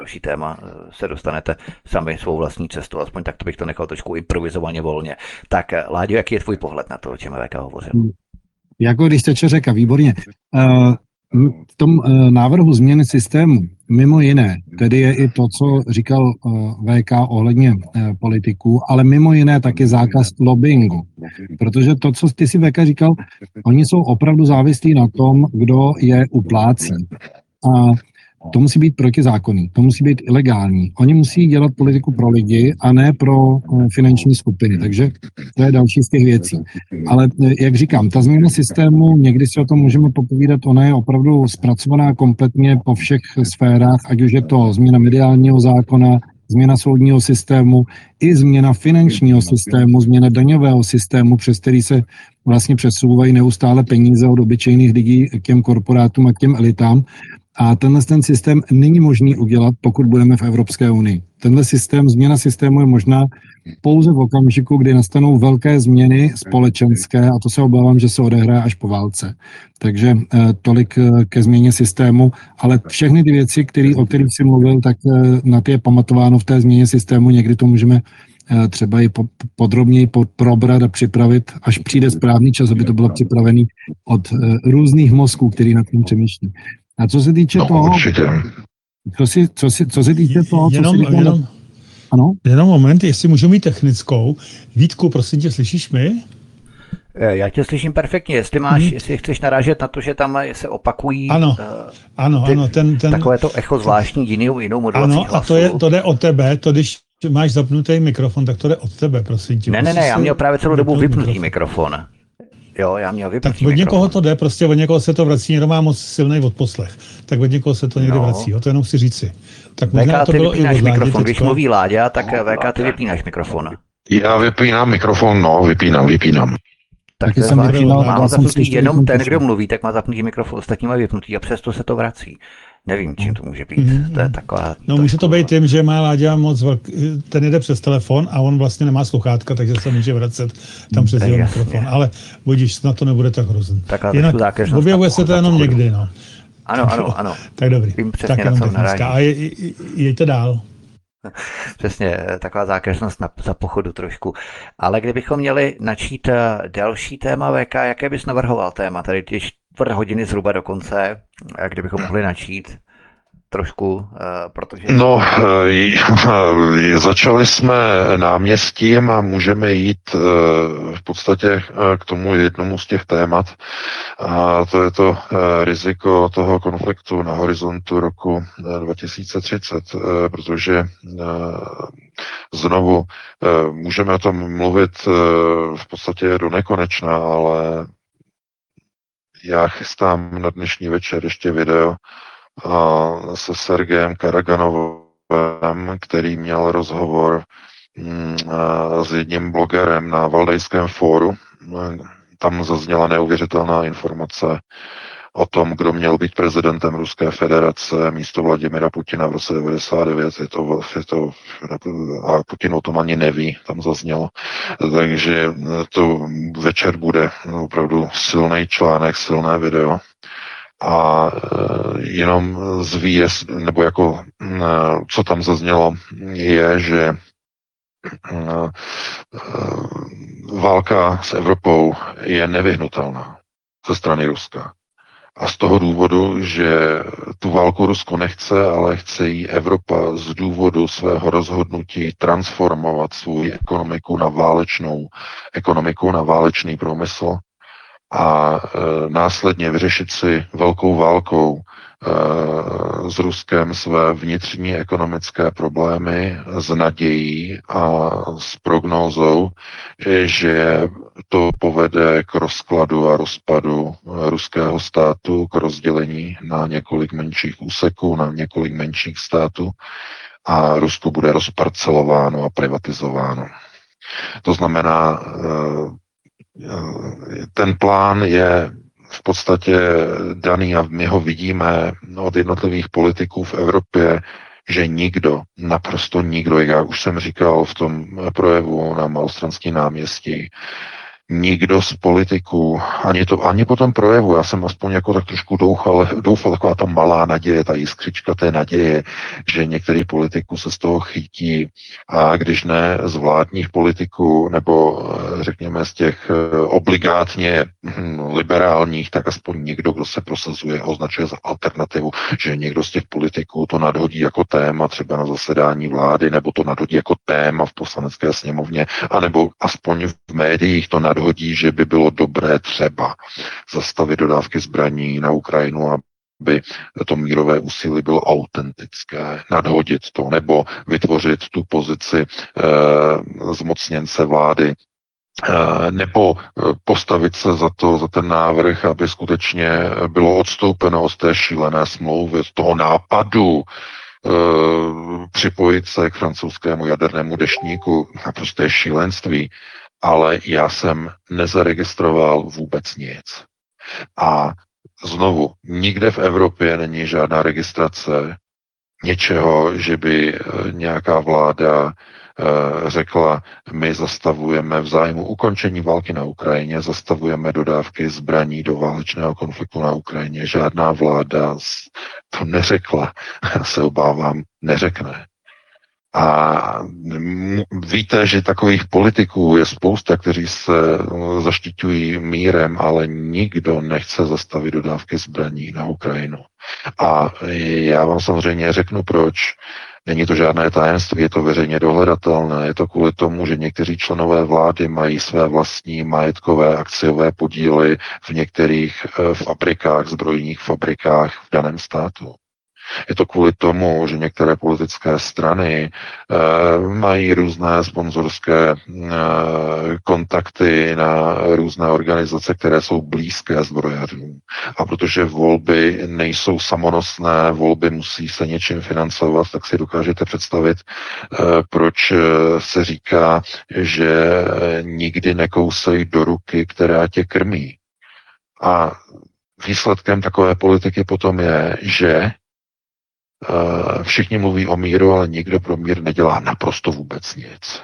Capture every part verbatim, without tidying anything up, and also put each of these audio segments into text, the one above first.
další téma se dostanete sami svou vlastní cestou, aspoň tak to bych to nechal trošku improvizovaně volně. Tak Láďo, jaký je tvůj pohled na to, o čem V K hovořil? Jako když teče řeka, výborně. V tom návrhu změny systému, mimo jiné, tedy je i to, co říkal V K ohledně politiků, ale mimo jiné taky zákaz lobbyingu. Protože to, co ty si V K říkal, oni jsou opravdu závislí na tom, kdo je uplácí. A to musí být protizákonný, to musí být ilegální. Oni musí dělat politiku pro lidi a ne pro finanční skupiny, takže to je další z těch věcí. Ale jak říkám, ta změna systému, někdy si o tom můžeme popovídat, ona je opravdu zpracovaná kompletně po všech sférách, ať už je to změna mediálního zákona, změna soudního systému, i změna finančního systému, změna daňového systému, přes který se vlastně přesouvají neustále peníze od obyčejných lidí k těm korporátům a k těm elitám. A tenhle ten systém není možný udělat, pokud budeme v Evropské unii. Tenhle systém, změna systému je možná pouze v okamžiku, kdy nastanou velké změny společenské, a to se obávám, že se odehraje až po válce. Takže eh, tolik eh, ke změně systému, ale všechny ty věci, který, o kterých jsi mluvil, tak eh, na ty je pamatováno v té změně systému. Někdy to můžeme eh, třeba i po, podrobněji pod, probrat a připravit, až přijde správný čas, aby to bylo připravený od eh, různých mozků, který nad tím přemýšlí. A co se týče no, toho, určitě. Co, si, co, si, co se týče toho, co jenom, si říkal, jenom, ano? Jenom moment, jestli můžu mít technickou. Vítku, prosím tě, slyšíš mi? Já tě slyším perfektně, jestli máš, hmm. jestli chceš narážet na to, že tam se opakují ano, uh, ano, ty, ano, ten, ten, takové to echo zvláštní jinou, jinou modulací ano, hlasu. A to, je, to jde od tebe, to když máš zapnutý mikrofon, tak to jde od tebe, prosím tě. Ne, ne, ne, já měl právě celou dobu vypnutý mikrofon. mikrofon. Jo, já měl vypnutý Tak od někoho mikrofon. to jde, prostě od někoho se to vrací, někdo má moc silný odposlech, tak od někoho se to někde no. vrací, jo, to jenom chci říci. Tak V K, to ty bylo vypínáš i mikrofon, když teďko. mluví Láďa, tak V K, ty vypínáš mikrofon. Já vypínám mikrofon, no, vypínám, vypínám. Tak Taky to je jsem zvláštní. vypínal, Má dal jsem si zapnutý ještě jenom ten, vypnutý. kdo mluví, tak má zapnutý mikrofon, ostatní má vypnutý a přesto se to vrací. Nevím, čím to může být. Mm-hmm. To je taková... No může to být tím, že má Láďa moc velký, ten jde přes telefon a on vlastně nemá sluchátka, takže se může vracet tam přes jeho mikrofon. Ale budíš, na to nebude tak hrozný. Jinak objevuje se to jenom někdy, no. Ano, ano, ano. Tak dobrý. Vím přesně, tak na jenom co narážíš. A je, je, jejte dál. Přesně, taková zákeřnost na, za pochodu trošku. Ale kdybychom měli načít další téma V K, jaké bys navrhoval téma? Tady ty čtvrt hodiny zhruba do konce, kdybychom mohli načít trošku, protože... No, začali jsme náměstím a můžeme jít v podstatě k tomu jednomu z těch témat. A to je to riziko toho konfliktu na horizontu roku dva tisíce třicet, protože znovu můžeme o tom mluvit v podstatě do nekonečna, ale já chystám na dnešní večer ještě video se Sergejem Karaganovem, který měl rozhovor s jedním blogerem na Valdajském fóru. Tam zazněla neuvěřitelná informace o tom, kdo měl být prezidentem Ruské federace místo Vladimira Putina v roce devadesát devět. Je to, je to, a Putin o tom ani neví, tam zaznělo. Takže to večer bude opravdu silný článek, silné video. A jenom zvíř, nebo jako co tam zaznělo, je, že válka s Evropou je nevyhnutelná ze strany Ruska. A z toho důvodu, že tu válku Rusko nechce, ale chce jí Evropa z důvodu svého rozhodnutí transformovat svou ekonomiku na válečnou ekonomiku, na válečný průmysl a e, následně vyřešit si velkou válkou e, s Ruskem své vnitřní ekonomické problémy s nadějí a s prognózou, že to povede k rozkladu a rozpadu ruského státu, k rozdělení na několik menších úseků, na několik menších států a Rusko bude rozparcelováno a privatizováno. To znamená, e, ten plán je v podstatě daný a my ho vidíme od jednotlivých politiků v Evropě, že nikdo, naprosto nikdo, jak já už jsem říkal v tom projevu na Malostranském náměstí, nikdo z politiků, ani, to, ani po tom projevu, já jsem aspoň jako tak trošku doufal, doufal taková ta malá naděje, ta jiskřička té naděje, že některý politiků se z toho chytí, a když ne z vládních politiků, nebo řekněme z těch obligátně liberálních, tak aspoň někdo, kdo se prosazuje, označuje za alternativu, že někdo z těch politiků to nadhodí jako téma třeba na zasedání vlády, nebo to nadhodí jako téma v poslanecké sněmovně, anebo aspoň v médiích to nadhodí, že by bylo dobré třeba zastavit dodávky zbraní na Ukrajinu, aby to mírové úsilí bylo autentické, nadhodit to, nebo vytvořit tu pozici e, zmocněnce vlády, e, nebo postavit se za to, za ten návrh, aby skutečně bylo odstoupeno od té šílené smlouvy, od toho nápadu, Uh, připojit se k francouzskému jadernému deštníku, naprosté šílenství, ale já jsem nezaregistroval vůbec nic. A znovu, nikde v Evropě není žádná registrace něčeho, že by nějaká vláda řekla, my zastavujeme v zájmu ukončení války na Ukrajině, zastavujeme dodávky zbraní do válečného konfliktu na Ukrajině. Žádná vláda to neřekla. Já se obávám, neřekne. A víte, že takových politiků je spousta, kteří se zaštiťují mírem, ale nikdo nechce zastavit dodávky zbraní na Ukrajinu. A já vám samozřejmě řeknu proč. Není to žádné tajemství, je to veřejně dohledatelné. Je to kvůli tomu, že někteří členové vlády mají své vlastní majetkové akciové podíly v některých fabrikách, zbrojních fabrikách v daném státu. Je to kvůli tomu, že některé politické strany e, mají různé sponzorské e, kontakty na různé organizace, které jsou blízké zbrojařům. A protože volby nejsou samonosné, volby musí se něčím financovat, tak si dokážete představit, e, proč se říká, že nikdy nekousej do ruky, která tě krmí. A výsledkem takové politiky potom je, že všichni mluví o míru, ale nikdo pro mír nedělá naprosto vůbec nic.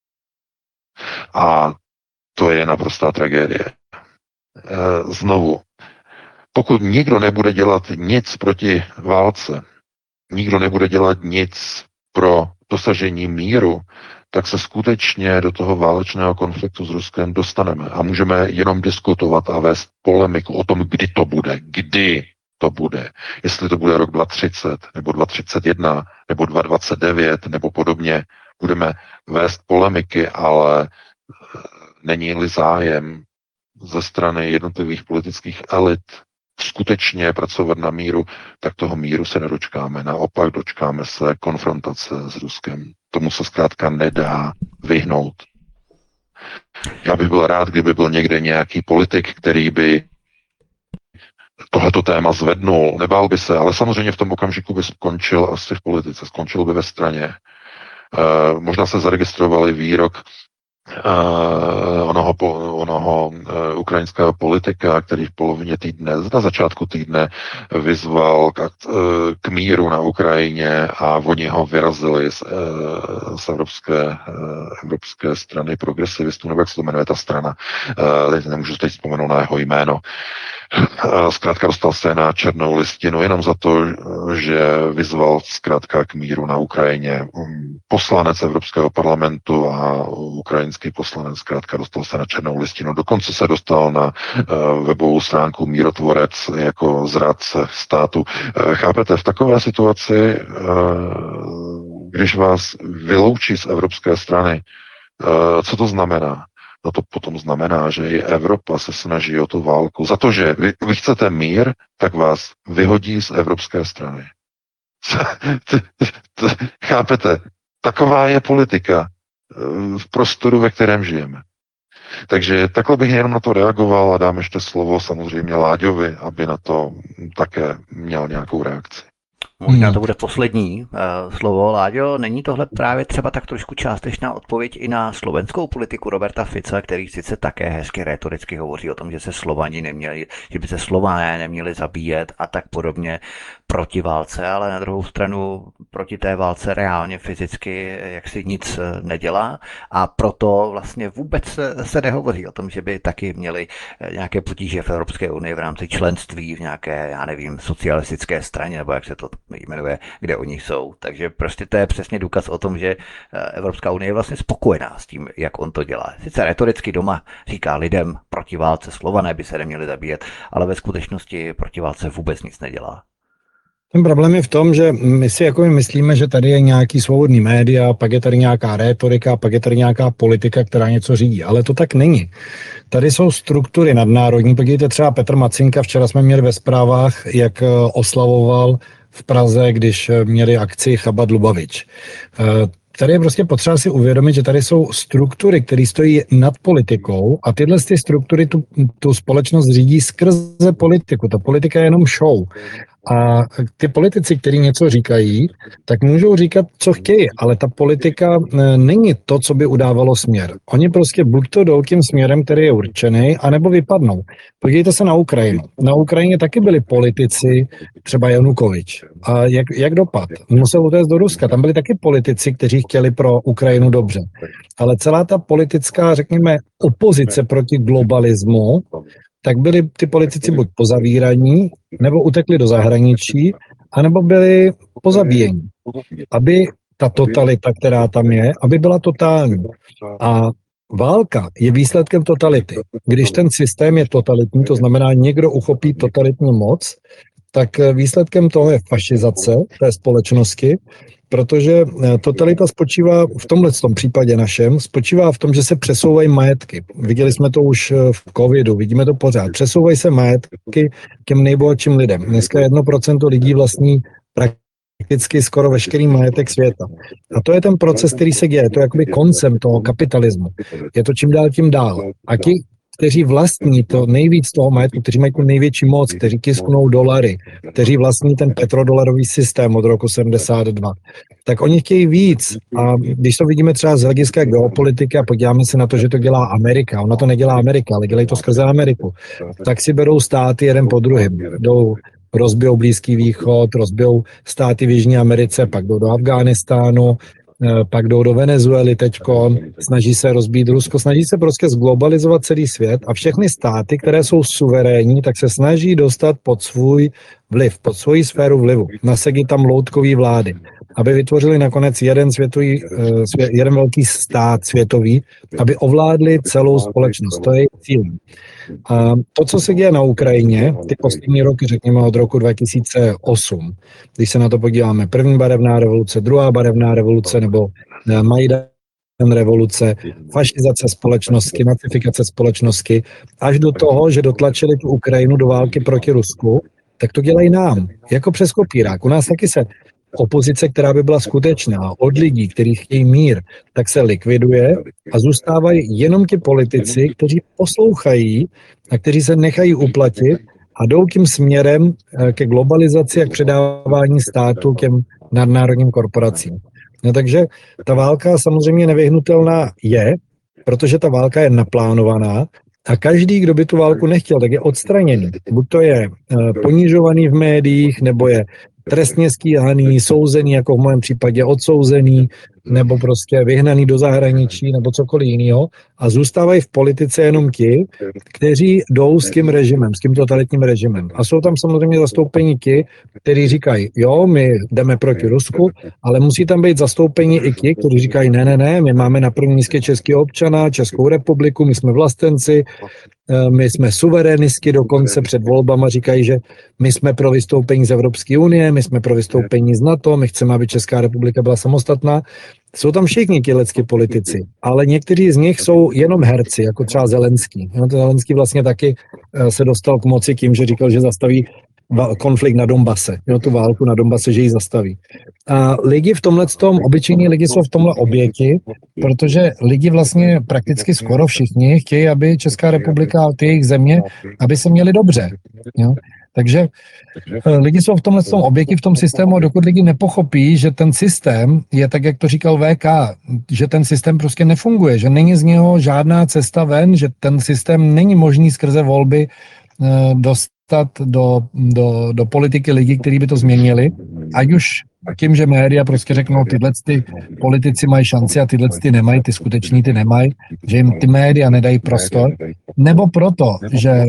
A to je naprostá tragédie. Znovu, pokud nikdo nebude dělat nic proti válce, nikdo nebude dělat nic pro dosažení míru, tak se skutečně do toho válečného konfliktu s Ruskem dostaneme. A můžeme jenom diskutovat a vést polemiku o tom, kdy to bude, kdy to bude. Jestli to bude rok dva tisíce třicet, nebo dva tisíce třicet jedna, nebo dva tisíce dvacet devět, nebo podobně. Budeme vést polemiky, ale není-li zájem ze strany jednotlivých politických elit skutečně pracovat na míru, tak toho míru se nedočkáme. Naopak dočkáme se konfrontace s Ruskem. Tomu se zkrátka nedá vyhnout. Já bych byl rád, kdyby byl někde nějaký politik, který by tohleto téma zvednul, nebál by se, ale samozřejmě v tom okamžiku by skončil asi v politice, skončil by ve straně. E, možná se zaregistrovali výrok e, onoho, onoho e, ukrajinského politika, který v polovině týdne, na začátku týdne vyzval k, e, k míru na Ukrajině a oni ho vyrazili z, e, z evropské, e, evropské strany progresivistů, nebo jak se to jmenuje ta strana, e, teď nemůžu teď vzpomenout na jeho jméno. Zkrátka dostal se na černou listinu jenom za to, že vyzval zkrátka k míru na Ukrajině. Poslanec Evropského parlamentu a ukrajinský poslanec zkrátka dostal se na černou listinu. Dokonce se dostal na webovou stránku Mírotvorec jako zrádce státu. Chápete, v takové situaci, když vás vyloučí z evropské strany, co to znamená? No to potom znamená, že i Evropa se snaží o tu válku. Za to, že vy, vy chcete mír, tak vás vyhodí z evropské strany. Chápete? Taková je politika v prostoru, ve kterém žijeme. Takže takhle bych jenom na to reagoval a dám ještě slovo samozřejmě Láďovi, aby na to také měl nějakou reakci. Možná hmm. to bude poslední uh, slovo. Láďo, není tohle právě třeba tak trošku částečná odpověď i na slovenskou politiku Roberta Fica, který sice také hezky rétoricky hovoří o tom, že se Slovani neměli, že by se Slované neměli zabíjet a tak podobně proti válce, ale na druhou stranu proti té válce reálně fyzicky jaksi nic nedělá a proto vlastně vůbec se nehovoří o tom, že by taky měli nějaké potíže v Evropské unii v rámci členství v nějaké, já nevím, socialistické straně, nebo jak se to jmenuje, kde oni jsou. Takže prostě to je přesně důkaz o tom, že Evropská unie je vlastně spokojená s tím, jak on to dělá. Sice retoricky doma říká lidem proti válce, Slované by se neměli zabíjet, ale ve skutečnosti proti válce vůbec nic nedělá. Ten problém je v tom, že my si jako my myslíme, že tady je nějaký svobodný média, pak je tady nějaká rétorika, pak je tady nějaká politika, která něco řídí, ale to tak není. Tady jsou struktury nadnárodní, podívejte třeba Petr Macinka, včera jsme měli ve zprávách, jak oslavoval v Praze, když měli akci Chabad Lubavič. Tady je prostě potřeba si uvědomit, že tady jsou struktury, které stojí nad politikou a tyhle ty struktury tu, tu společnost řídí skrze politiku. Ta politika je jenom show. A ty politici, kteří něco říkají, tak můžou říkat, co chtějí, ale ta politika není to, co by udávalo směr. Oni prostě buď to jdou tím směrem, který je určený, anebo vypadnou. Podívejte se na Ukrajinu. Na Ukrajině taky byli politici, třeba Janukovič. A jak, jak dopad? Musel utéct do Ruska. Tam byli taky politici, kteří chtěli pro Ukrajinu dobře. Ale celá ta politická, řekněme, opozice proti globalismu, tak byli ty politici buď pozavíraní, nebo utekli do zahraničí, anebo byli pozabíjení. Aby ta totalita, která tam je, aby byla totální. A válka je výsledkem totality. Když ten systém je totalitní, to znamená, někdo uchopí totalitní moc, tak výsledkem toho je fašizace té společnosti, protože totalita spočívá v tomhle tom případě našem, spočívá v tom, že se přesouvají majetky. Viděli jsme to už v covidu, vidíme to pořád. Přesouvají se majetky těm nejbohatším lidem. Dneska jedno procento lidí vlastní prakticky skoro veškerý majetek světa. A to je ten proces, který se děje. To je jakoby koncem toho kapitalismu. Je to čím dál tím dál. A ti, kteří vlastní to nejvíc toho majetku, kteří mají tu největší moc, kteří tisknou dolary, kteří vlastní ten petrodolarový systém od roku sedmdesát dva, tak oni chtějí víc. A když to vidíme třeba z hlediska geopolitiky a podíváme se na to, že to dělá Amerika, ona to nedělá Amerika, ale dělají to skrze Ameriku, tak si berou státy jeden po druhém. Jdou rozbijou Blízký východ, rozbijou státy v Jižní Americe, pak jdou do Afghánistánu, pak jdou do Venezuely teďko, snaží se rozbít Rusko, snaží se prostě zglobalizovat celý svět a všechny státy, které jsou suverénní, tak se snaží dostat pod svůj vliv, pod svoji sféru vlivu. Nasadí tam loutkový vlády, aby vytvořili nakonec jeden světový, jeden velký stát světový, aby ovládli celou společnost. To je cíl. A to, co se děje na Ukrajině, ty poslední roky, řekněme od roku dva tisíce osm, když se na to podíváme, první barevná revoluce, druhá barevná revoluce nebo Majdan revoluce, fašizace společnosti, nacifikace společnosti, až do toho, že dotlačili tu Ukrajinu do války proti Rusku, tak to dělají nám, jako přes kopírák. U nás taky se opozice, která by byla skutečná, od lidí, kteří chtějí mír, tak se likviduje a zůstávají jenom ti politici, kteří poslouchají a kteří se nechají uplatit a jdou tím směrem ke globalizaci a k předávání státu těm nadnárodním korporacím. No, takže ta válka samozřejmě nevyhnutelná je, protože ta válka je naplánovaná a každý, kdo by tu válku nechtěl, tak je odstraněný. Buď to je ponižovaný v médiích, nebo je trestně stíhaný, souzený, jako v mém případě odsouzený, nebo prostě vyhnaný do zahraničí, nebo cokoliv jiného. A zůstávají v politice jenom ti, kteří jdou s tím režimem, s tím totalitním režimem. A jsou tam samozřejmě zastoupení ti, kteří říkají, jo, my jdeme proti Rusku, ale musí tam být zastoupení i ti, kteří říkají, ne, ne, ne, my máme na prvním místě českého občana, Českou republiku, my jsme vlastenci, my jsme suverénisti, dokonce před volbama říkají, že my jsme pro vystoupení z Evropské unie, my jsme pro vystoupení z NATO, my chceme, aby Česká republika byla samostatná. Jsou tam všichni tilecky politici, ale někteří z nich jsou jenom herci, jako třeba Zelenský. No, Zelenský vlastně taky se dostal k moci tím, že říkal, že zastaví konflikt na Donbase, jo, tu válku na Donbase, že ji zastaví. A lidi v tomhle tom, obyčejní lidi jsou v tomhle oběti, protože lidi vlastně prakticky skoro všichni chtějí, aby Česká republika a ty jejich země, aby se měli dobře. Jo. Takže lidi jsou v tomhle tom oběti v tom systému, a dokud lidi nepochopí, že ten systém je tak, jak to říkal V K, že ten systém prostě nefunguje, že není z něho žádná cesta ven, že ten systém není možný skrze volby dostat do, do, do politiky lidi, kteří by to změnili, ať už tím, že média prostě řeknou, tyhle ty politici mají šanci a tyhle ty nemají, ty skuteční ty nemají, že jim ty média nedají prostor, nebo proto, že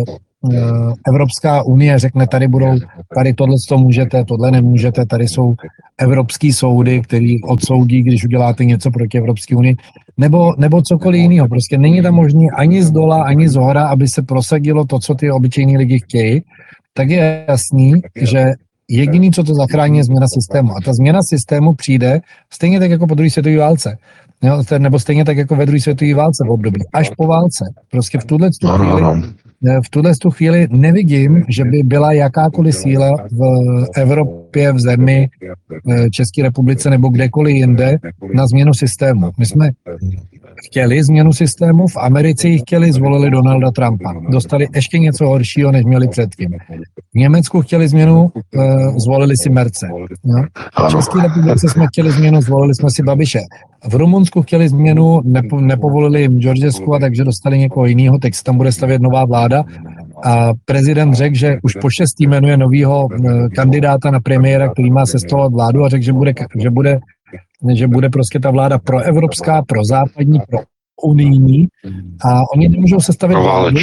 Evropská unie řekne, tady budou, tady tohle to můžete, tohle nemůžete, tady jsou evropský soudy, který odsoudí, když uděláte něco proti Evropské unii, nebo, nebo cokoliv jiného. Prostě není tam možné ani z dola, ani z hora, aby se prosadilo to, co ty obyčejní lidi chtějí, tak je jasný, že jediný, co to zachrání, je změna systému. A ta změna systému přijde stejně tak jako po druhé světové válce. Nebo stejně tak jako ve druhé světové válce v období. Až po válce. Prostě v tuhle chvíli v tuhle chvíli nevidím, že by byla jakákoliv síla v Evropě, v zemi, v České republice nebo kdekoliv jinde na změnu systému. My jsme chtěli změnu systému, v Americe ji chtěli, zvolili Donalda Trumpa. Dostali ještě něco horšího, než měli předtím. V Německu chtěli změnu, zvolili si Merce. No? V České republice jsme chtěli změnu, zvolili jsme si Babiše. V Rumunsku chtěli změnu, nepo, nepovolili jim Georgescu, takže dostali někoho jiného, teď tam bude stavět nová vláda. A prezident řekl, že už po šestý jmenuje novýho kandidáta na premiéra, který má sestavovat vládu, a řekl, že bude, že bude, že bude prostě ta vláda proevropská, prozápadní, pro unijní, a oni nemůžou sestavit vládu.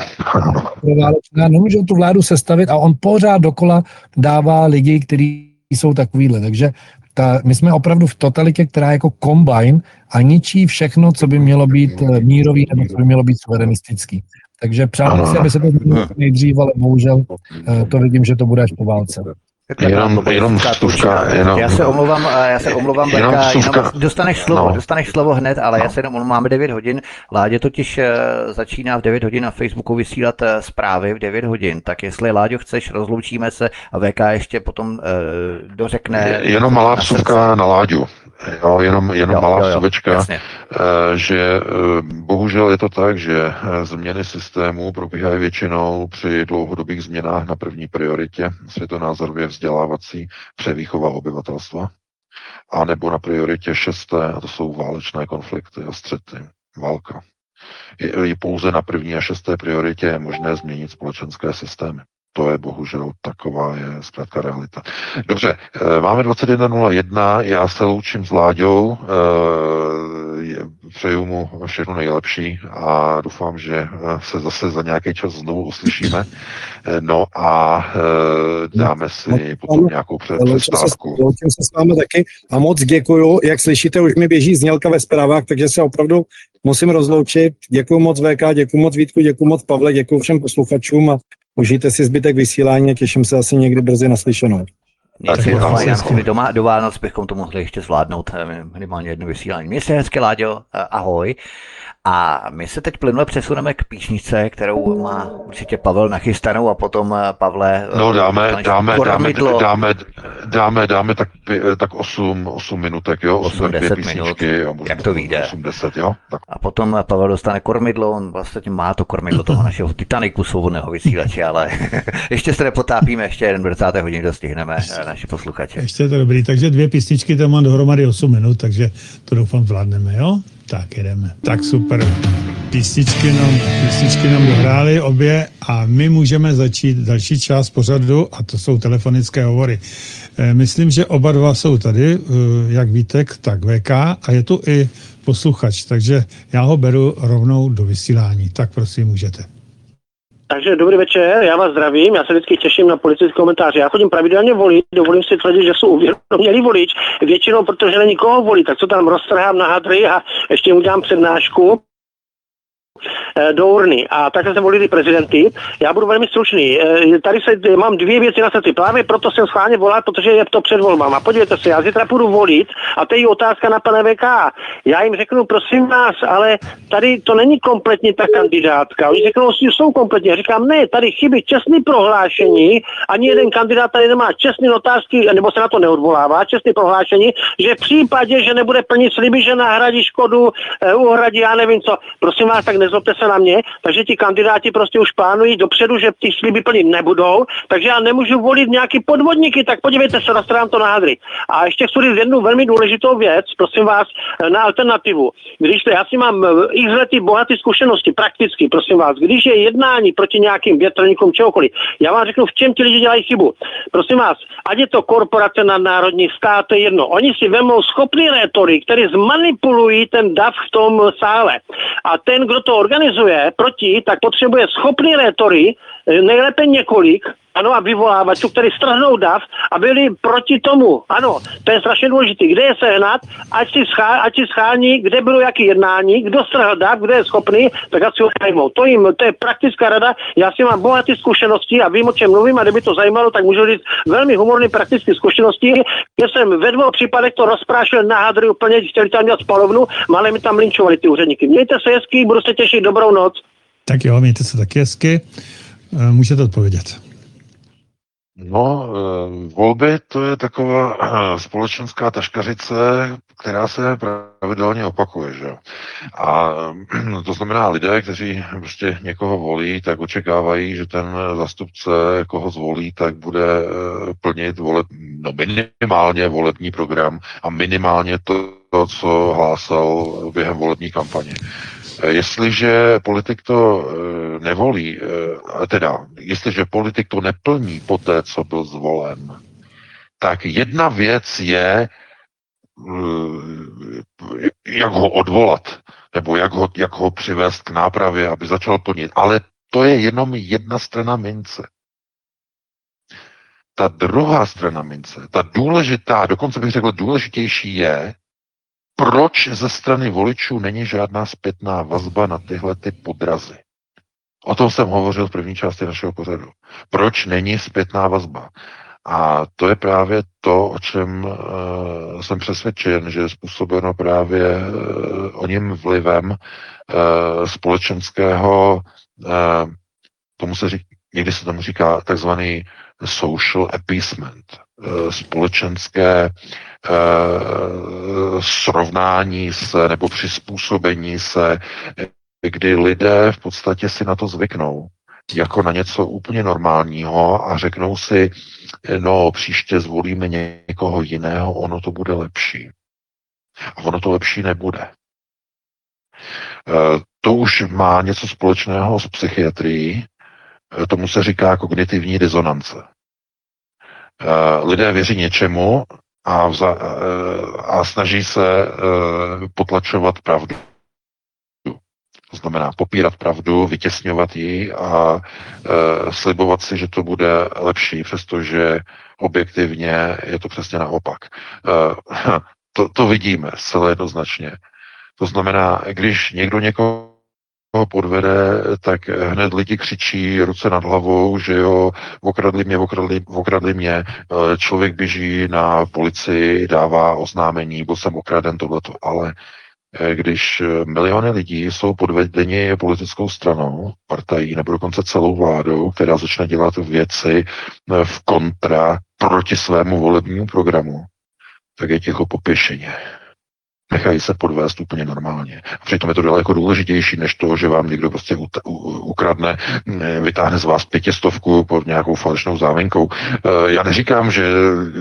Proválečná. Nemůžou tu vládu sestavit a on pořád dokola dává lidi, kteří jsou takovýhle. Takže ta, my jsme opravdu v totalitě, která je jako kombajn a ničí všechno, co by mělo být mírový nebo co by mělo být suverenistický. Takže přál si, aby se to změnilo nejdřív, ale bohužel to vidím, že to bude až po válce. Jenom, jenom vstupka, jenom, já se omlouvám, já se omlouvám, jenom, jenom dostaneš slovo, no. dostaneš slovo hned, ale no. já se jenom omlouvám, máme devět hodin, Láďo totiž začíná v devět hodin na Facebooku vysílat zprávy v devět hodin, tak jestli, Láďo, chceš, rozloučíme se a V K ještě potom uh, dořekne. Jenom malá vstupka na Láďu. Jo, jenom jenom jo, malá vstupečka, že bohužel je to tak, že změny systému probíhají většinou při dlouhodobých změnách na první prioritě, světonázorově vzdělávací, převýchova obyvatelstva, a nebo na prioritě šesté, a to jsou válečné konflikty a střety, válka. Je, je pouze na první a šesté prioritě je možné změnit společenské systémy. To je bohužel taková je zkrátka realita. Dobře, máme dvacet jedna nula jedna, já se loučím s Láďou, přeju mu všechno nejlepší a doufám, že se zase za nějaký čas znovu uslyšíme. No a dáme si potom nějakou přestávku. Loučím se s vámi taky a moc děkuju. Jak slyšíte, už mi běží znělka ve zprávách, takže se opravdu musím rozloučit. Děkuju moc V K, děkuju moc Vítku, děkuju moc Pavle, děkuju všem posluchačům a užijte si zbytek vysílání a těším se asi někdy brzy naslyšenou. Tak doma do Vánoc bychom to mohli ještě zvládnout, minimálně jedno vysílání. Měj se hezky, Láďo, ahoj. A my se teď plynule přesuneme k písničce, kterou má určitě Pavel nachystanou, a potom, Pavle... No dáme, dáme, dáme, dáme, dáme, dáme tak, tak osm, osm minutek, jo? osm deset minut, jo, jak to vyjde. osm deset, jo? Tak. A potom Pavel dostane kormidlo, on vlastně má to kormidlo toho našeho Titaniku svobodného vysílače, ale ještě se nepotápíme, ještě jeden dvacet hodin dostihneme naše posluchače. Ještě je to dobrý, takže dvě písničky, tam mám dohromady osm minut, takže to doufám zvládneme, jo? Tak jedeme. Tak super. Písničky nám, písničky nám dohrály obě a my můžeme začít další část pořadu, a to jsou telefonické hovory. Myslím, že oba dva jsou tady, jak Vítek, tak V K, a je tu i posluchač, takže já ho beru rovnou do vysílání. Tak prosím, můžete. Takže dobrý večer, já vás zdravím, já se vždycky těším na politické komentáře. Já chodím pravidelně volit, dovolím si tvrdit, že jsou uvědomělý volič, většinou protože není koho volit, tak co tam roztrhám na hadry a ještě udělám přednášku do urny. A takhle se volili prezidenty. Já budu velmi stručný. Tady se, mám dvě věci na srdci. Právě proto jsem schválně volal, protože je to před volbama. Podívejte se, já zítra půjdu volit a to je otázka na pana V K. Já jim řeknu, prosím vás, ale tady to není kompletně ta kandidátka. Oni řeknou, že jsou kompletně. Já říkám, ne, tady chybí čestný prohlášení. Ani jeden kandidát tady nemá čestný notářský, nebo se na to neodvolává, čestný prohlášení, že v případě, že nebude plnit sliby, že nahradí škodu, uhradí, já nevím co. Prosím vás, tak nezlobte se na mě, takže ti kandidáti prostě už plánují dopředu, že ty sliby plnit nebudou, takže já nemůžu volit nějaký podvodníky, tak podívejte se, nastrám to na hadry. A ještě chci říct jednu velmi důležitou věc, prosím vás, na alternativu. Když to, já si mám x lety bohaté zkušenosti, prakticky, prosím vás, když je jednání proti nějakým větrníkům, čehokoliv, já vám řeknu, v čem ti lidi dělají chybu. Prosím vás, ať je to korporace nadnárodní, stát, to je jedno. Oni si vemou schopný rétory, který zmanipulují ten dav v tom sále. A ten, kdo to organizuje proti, tak potřebuje schopný rétory, nejlépe několik, ano, a vyvolávačů, který strhnou dav a byli proti tomu. Ano, to je strašně důležité. Kde je sehnat, ať si, schá, ať si schání, kde bylo jaký jednání, kdo strhl dav, kde je schopný, tak ať si ho najmou. To, jim, to je praktická rada. Já si mám bohaté zkušenosti a vím, o čem mluvím, a kdyby to zajímalo, tak můžu říct velmi humorné praktické zkušenosti. Já jsem ve dvou případech to rozprášil na hadry úplně, chtěli tam dělat spalovnu, ale mi tam linčovali ty úředníky. Mějte se hezky, budu se těšit, dobrou noc. Tak jo, mějte se taky hezky. Můžete odpovědět. No, volby to je taková společenská taškařice, která se pravidelně opakuje, že? A to znamená, lidé, kteří prostě někoho volí, tak očekávají, že ten zastupce, koho zvolí, tak bude plnit voleb, no minimálně volební program a minimálně to, to, co hlásal během volební kampaně. Jestliže politik to nevolí, teda, jestliže politik to neplní po té, co byl zvolen, tak jedna věc je, jak ho odvolat, nebo jak ho, jak ho přivést k nápravě, aby začal plnit. Ale to je jenom jedna strana mince. Ta druhá strana mince, ta důležitá, dokonce bych řekl důležitější je, proč ze strany voličů není žádná zpětná vazba na tyhle ty podrazy. O tom jsem hovořil v první části našeho pořadu. Proč není zpětná vazba? A to je právě to, o čem uh, jsem přesvědčen, že je způsobeno právě uh, o ním vlivem uh, společenského, uh, tomu se říká, někdy se tomu říká takzvaný social appeasement, uh, společenské uh, srovnání se nebo přizpůsobení se, kdy lidé v podstatě si na to zvyknou jako na něco úplně normálního a řeknou si, no příště zvolíme někoho jiného, ono to bude lepší. A ono to lepší nebude. E, to už má něco společného s psychiatrií, e, tomu se říká kognitivní disonance. E, lidé věří něčemu a, vza, e, a snaží se e, potlačovat pravdu. To znamená popírat pravdu, vytěsňovat ji a e, slibovat si, že to bude lepší, přestože objektivně je to přesně naopak. E, to, to vidíme zcela jednoznačně. To znamená, když někdo někoho podvede, tak hned lidi křičí ruce nad hlavou, že jo, okradli mě, okradli, okradli mě, člověk běží na policii, dává oznámení, byl jsem okraden, tohleto, ale když miliony lidí jsou podvedeni politickou stranou, partají nebo dokonce celou vládou, která začne dělat věci v kontra proti svému volebnímu programu, tak je ticho popěšeně. Nechají se podvést úplně normálně. A přitom je to daleko důležitější, než to, že vám někdo prostě ukradne, vytáhne z vás pětistovku pod nějakou falešnou záminkou. Já neříkám, že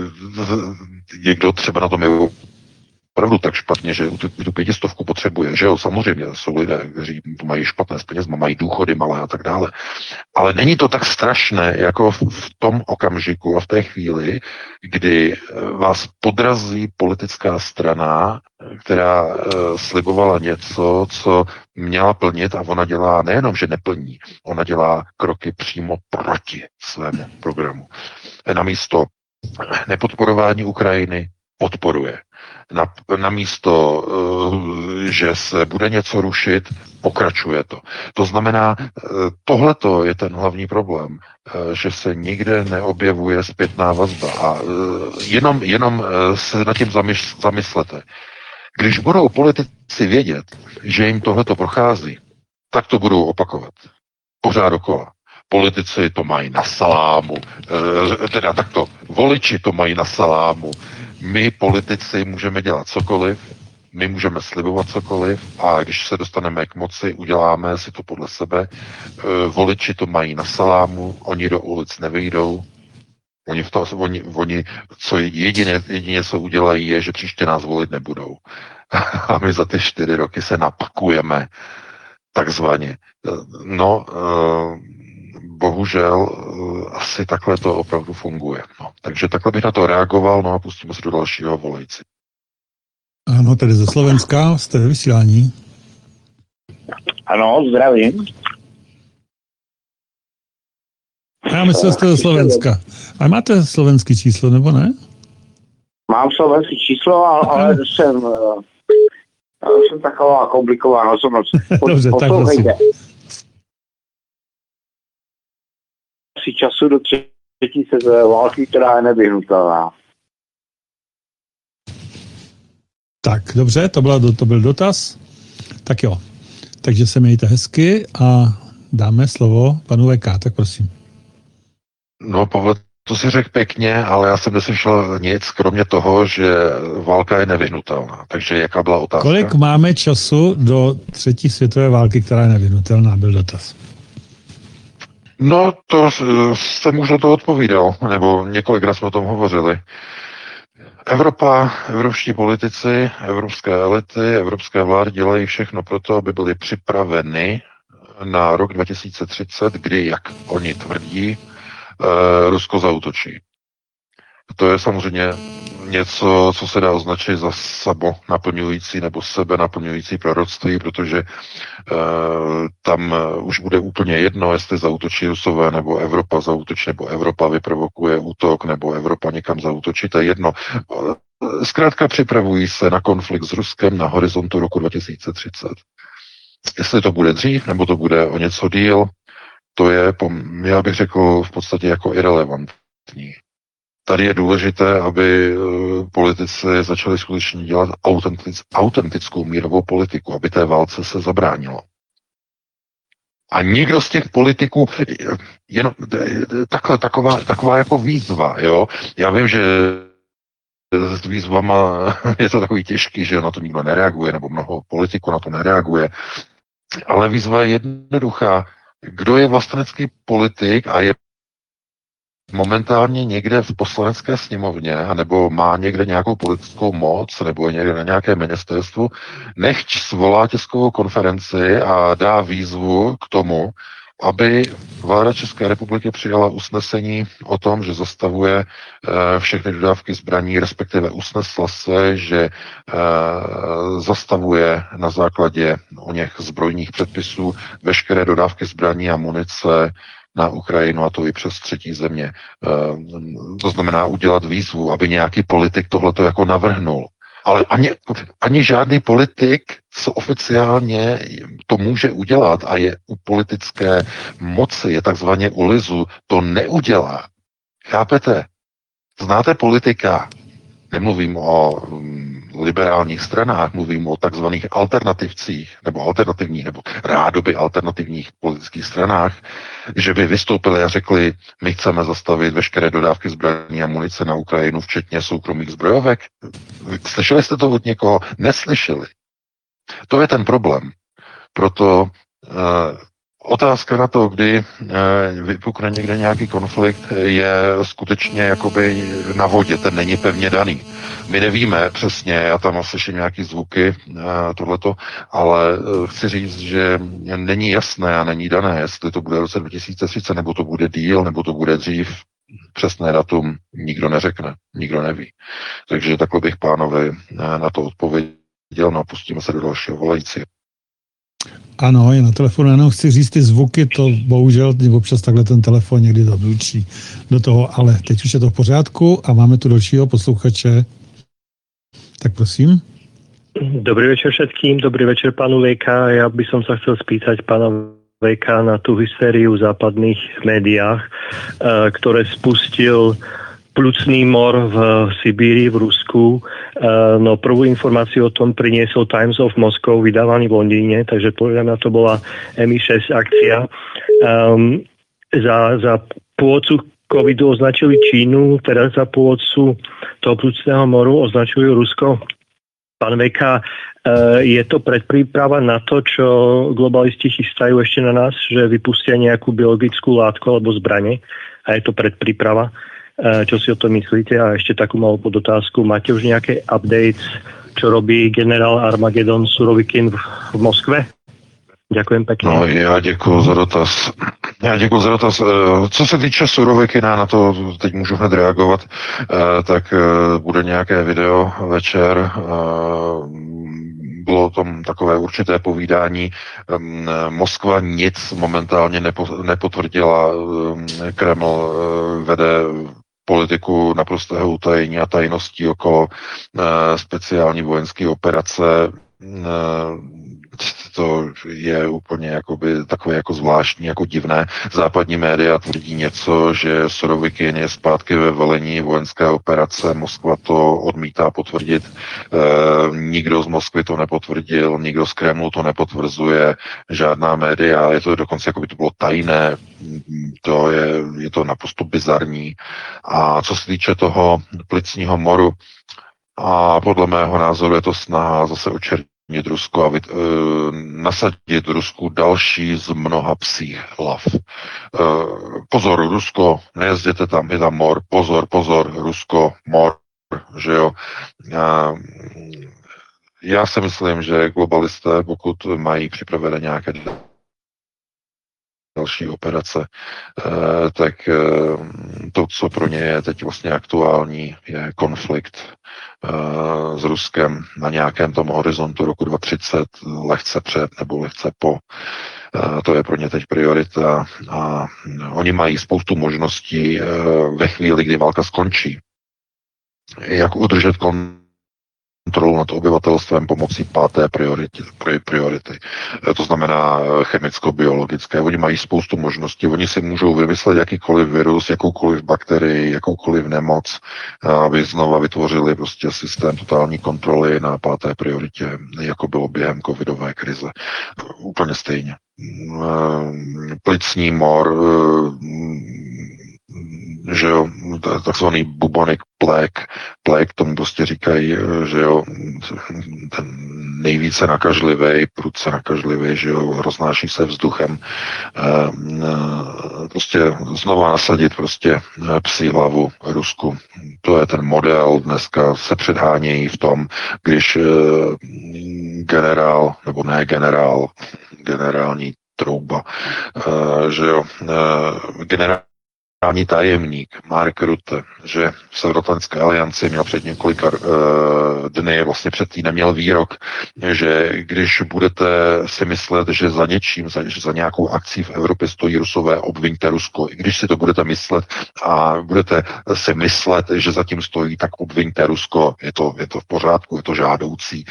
někdo třeba na tom je opravdu tak špatně, že tu, tu pětistovku potřebuje, že jo, samozřejmě jsou lidé, kteří mají špatné s penězma, mají důchody malé a tak dále, ale není to tak strašné, jako v, v tom okamžiku a v té chvíli, kdy vás podrazí politická strana, která uh, slibovala něco, co měla plnit a ona dělá nejenom, že neplní, ona dělá kroky přímo proti svému programu. Namísto nepodporování Ukrajiny podporuje. Na, na místo, že se bude něco rušit, pokračuje to. To znamená, tohleto je ten hlavní problém, že se nikde neobjevuje zpětná vazba. A jenom, jenom se nad tím zamyslete. Když budou politici vědět, že jim tohleto prochází, tak to budou opakovat. Pořád dokola. Politici to mají na salámu, teda takto, voliči to mají na salámu. My, politici, můžeme dělat cokoliv, My můžeme slibovat cokoliv a když se dostaneme k moci, uděláme si to podle sebe. Voliči to mají na salámu, oni do ulic nevyjdou. Oni, v to, oni, oni co jedině, jedině, co udělají, je, že příště nás volit nebudou. A my za ty čtyři roky se napakujeme, takzvaně. No, bohužel asi takhle to opravdu funguje. No, takže takhle bych na to reagoval, no a pustíme se do dalšího volejci. Ano, tady ze Slovenska, jste ve vysílání. Ano, zdravím. Já myslím, že jste ze Slovenska. A máte slovenský číslo, nebo ne? Mám slovenský číslo, ale, ale jsem, jsem taková komplikovaná osobnost. Dobře, tak prosím. Si času do třetí světové války, která je nevyhnutelná. Tak, dobře, to, byla, to byl dotaz. Tak jo, takže se mějte hezky a dáme slovo panu V K, tak prosím. No, Pavle, to si řekl pěkně, ale já jsem neslyšel nic, kromě toho, že válka je nevyhnutelná. Takže jaká byla otázka? Kolik máme času do třetí světové války, která je nevyhnutelná, byl dotaz. No, to jsem už na to odpovídal, nebo několikrát jsme o tom hovořili. Evropa, evropští politici, evropské elity, evropské vlády dělají všechno pro to, aby byly připraveny na rok dva tisíce třicet, kdy, jak oni tvrdí, Rusko zaútočí. To je samozřejmě něco, co se dá označit za sabo naplňující nebo sebe naplňující proroctví, protože uh, tam už bude úplně jedno, jestli zaútočí Rusové nebo Evropa zaútočí, nebo Evropa vyprovokuje útok, nebo Evropa někam zaútočí, to je jedno. Zkrátka připravují se na konflikt s Ruskem na horizontu roku dva tisíce třicet. Jestli to bude dřív, nebo to bude o něco díl, to je, já bych řekl, v podstatě jako irelevantní. Tady je důležité, aby politici začali skutečně dělat autentic, autentickou mírovou politiku, aby té válce se zabránilo. A nikdo z těch politiků, jenom takhle, taková, taková jako výzva, jo. Já vím, že s výzvama je to takový těžký, že na to nikdo nereaguje, nebo mnoho politiků na to nereaguje, ale výzva je jednoduchá. Kdo je vlastenecký politik a je momentálně někde v poslanecké sněmovně, nebo má někde nějakou politickou moc, nebo je někde na nějakém ministerstvu, nechť svolá tiskovou konferenci a dá výzvu k tomu, aby vláda České republiky přijala usnesení o tom, že zastavuje uh, všechny dodávky zbraní, respektive usnesla se, že uh, zastavuje na základě o něch zbrojních předpisů veškeré dodávky zbraní a munice na Ukrajinu, a to i přes třetí země. Uh, to znamená udělat výzvu, aby nějaký politik tohleto jako navrhnul. Ale ani, ani žádný politik, co oficiálně to může udělat a je u politické moci, je takzvaně u lizu, to neudělá. Chápete? Znáte politika? Nemluvím o um, liberálních stranách, mluvím o takzvaných alternativcích, nebo alternativních, nebo rádoby alternativních politických stranách, že by vystoupili a řekli, my chceme zastavit veškeré dodávky zbraní a munice na Ukrajinu, včetně soukromých zbrojovek. Slyšeli jste to od někoho? Neslyšeli. To je ten problém. Proto uh, otázka na to, kdy e, vypukne někde nějaký konflikt, je skutečně jakoby na vodě, ten není pevně daný. My nevíme přesně, já tam slyším nějaký zvuky, e, tohleto, ale e, chci říct, že není jasné a není dané, jestli to bude v roce dva tisíce třicet, nebo to bude díl, nebo to bude dřív. Přesné datum nikdo neřekne, nikdo neví. Takže takhle bych pánovi na to odpověděl, no a pustíme se do dalšího volající. Ano, je na telefonu, jenom chci říct ty zvuky, to bohužel občas takhle ten telefon někdy zablučí do toho, ale teď už je to v pořádku a máme tu dalšího posluchače. Tak prosím. Dobrý večer všetkým, dobrý večer pánu V K. Ja by som sa chcel spýtať pána V K na tú hystériu v západných médiách, ktoré spustil plucný mor v Sibíri, v Rusku. No prvú informáciu o tom priniesol Times of Moscow, vydávaný v Londýne, takže podľa mňa to bola em í šesť akcia. Um, za, za pôvodcu covidu označili Čínu, teraz za pôvodcu toho plucného moru označujú Rusko. Pán Vejka, je to predpríprava na to, čo globalisti chystajú ešte na nás, že vypustia nejakú biologickú látku alebo zbranie? A je to predpríprava? Čo si o tom myslíte? A ešte takú malú podotázku. Máte už nejaké updates, čo robí generál Armagedon Surovikin v, v Moskve? Děkujem pěkně. No, já děkuji za dotaz. Já děkuji za dotaz. Co se týče Surovikina, na to teď můžu hned reagovat, tak bude nějaké video večer. Bylo tam takové určité povídání. Moskva nic momentálně nepotvrdila. Kreml vede politiku naprostého utajení a tajností okolo speciální vojenské operace. To je úplně jakoby takové jako zvláštní, jako divné. Západní média tvrdí něco, že Surovikin je zpátky ve velení vojenské operace. Moskva to odmítá potvrdit. E, nikdo z Moskvy to nepotvrdil, nikdo z Kremlu to nepotvrzuje, žádná média. Je to dokonce jako by to bylo tajné. To je, je to naprosto bizarní. A co se týče toho plicního moru, a podle mého názoru je to snaha zase očernit Rusko a vy, e, nasadit Rusku další z mnoha psích hlav. E, pozor, Rusko, nejezděte tam, je tam mor, pozor, pozor, Rusko, mor, že jo. E, já si myslím, že globalisté, pokud mají připravené nějaké další operace, eh, tak eh, to, co pro ně je teď vlastně aktuální, je konflikt eh, s Ruskem na nějakém tom horizontu roku dva tisíce třicet, lehce před nebo lehce po. Eh, to je pro ně teď priorita a oni mají spoustu možností eh, ve chvíli, kdy válka skončí. Jak udržet kon kontrolu nad obyvatelstvem pomocí páté priority, priority. To znamená chemicko-biologické. Oni mají spoustu možností. Oni si můžou vymyslet jakýkoliv virus, jakoukoliv bakterii, jakoukoliv nemoc, aby znova vytvořili prostě systém totální kontroly na páté prioritě, jako bylo během covidové krize. Úplně stejně. Plicní mor, že jo, takzvaný bubonic plague, plague, tomu prostě říkají, že jo, ten nejvíce nakažlivý, prudce nakažlivý, že jo, roznáší se vzduchem, prostě znova nasadit prostě psí hlavu Rusku. To je ten model, dneska se předhánějí v tom, když generál, nebo ne generál, generální trouba, že jo, generál Generální tajemník Mark Rutte, že v Severoatlantické alianci měl před několika uh, dny, vlastně před týdnem měl výrok, že když budete si myslet, že za něčím, za, že za nějakou akcí v Evropě stojí Rusové, obviňte Rusko. I když si to budete myslet a budete si myslet, že za tím stojí, tak obviňte Rusko. Je to, je to v pořádku, je to žádoucí.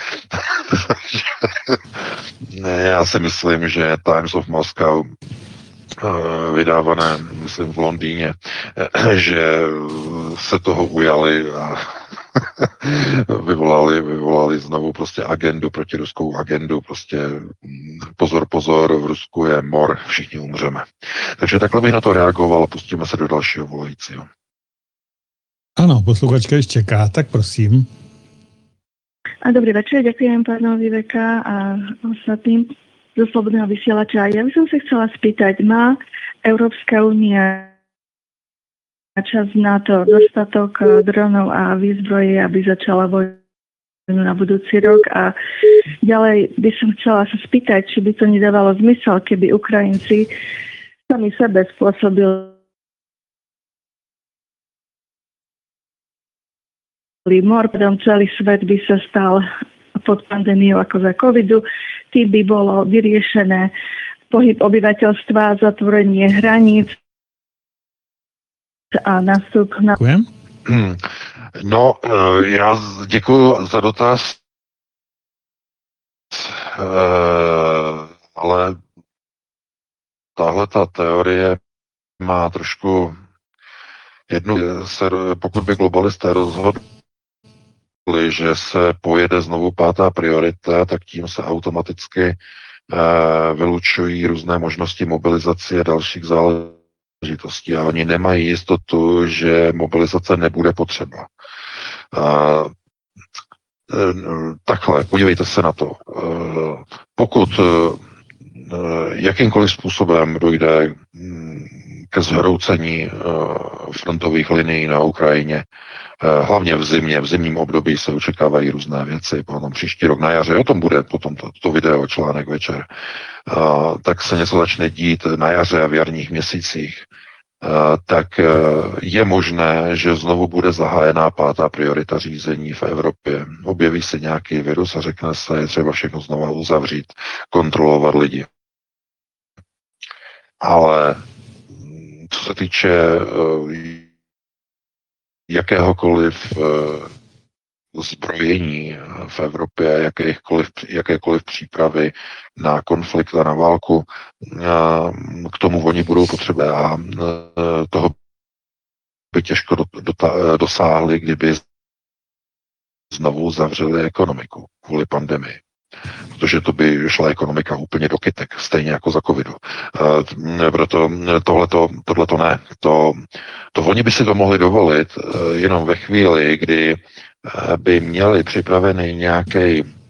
Já si myslím, že Times of Moscow vydávané, myslím, v Londýně, že se toho ujali a vyvolali, vyvolali znovu prostě agendu, protiruskou agendu, prostě pozor, pozor, v Rusku je mor, všichni umřeme. Takže takhle bych na to reagoval a pustíme se do dalšího volajícího. Ano, posluchačka ještě čeká, tak prosím. A dobrý večer, ďakujem pánovi Veka a ostatným zo Slobodného vysielača. Ja by som sa chcela spýtať, má Európska únia čas na to dostatok dronov a výzbroje, aby začala vojnu na budúci rok? A ďalej by som chcela sa spýtať, či by to nedávalo zmysel, keby Ukrajinci sami sebe spôsobili mor, potom celý svet by sa stal pod pandémiou ako za covidu, tým by bolo vyriešené pohyb obyvateľstva, zatvorenie hraníc a nástup na... Děkujem. No, já děkuji za dotaz, ale tahle ta teorie má trošku jednu, pokud by globalisté rozhodli, že se pojede znovu pátá priorita, tak tím se automaticky e, vylučují různé možnosti mobilizace a dalších záležitostí. A oni nemají jistotu, že mobilizace nebude potřeba. E, takhle, podívejte se na to. Pokud jakýmkoliv způsobem dojde ke zhroucení frontových linií na Ukrajině, hlavně v zimě, v zimním období se očekávají různé věci, potom příští rok na jaře, o tom bude potom to, to video, článek večer, tak se něco začne dít na jaře a v jarních měsících, tak je možné, že znovu bude zahájená pátá priorita řízení v Evropě. Objeví se nějaký virus a řekne se, je třeba všechno znovu uzavřít, kontrolovat lidi. Ale co se týče jakéhokoliv zbrojení v Evropě, jakékoliv, jakékoliv přípravy na konflikt a na válku, k tomu oni budou potřebovat a toho by těžko dosáhli, kdyby znovu zavřeli ekonomiku kvůli pandemii. Protože to by šla ekonomika úplně do kytek, stejně jako za covidu. Proto tohleto, tohleto ne. To, to oni by si to mohli dovolit jenom ve chvíli, kdy by měli připravený nějaký uh,